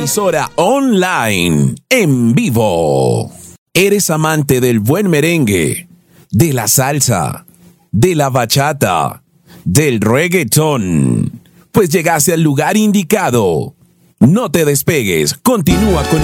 emisora online, en vivo. ¿Eres amante del buen merengue, de la salsa, de la bachata, del reggaetón? Pues llegaste al lugar indicado. No te despegues, continúa con